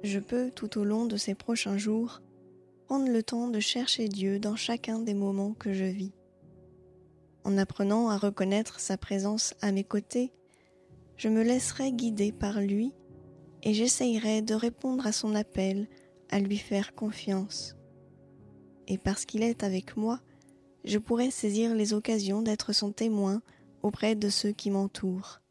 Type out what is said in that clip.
je peux, tout au long de ces prochains jours, prendre le temps de chercher Dieu dans chacun des moments que je vis. En apprenant à reconnaître sa présence à mes côtés, je me laisserai guider par lui et j'essayerai de répondre à son appel, à lui faire confiance. Et parce qu'il est avec moi, je pourrai saisir les occasions d'être son témoin auprès de ceux qui m'entourent.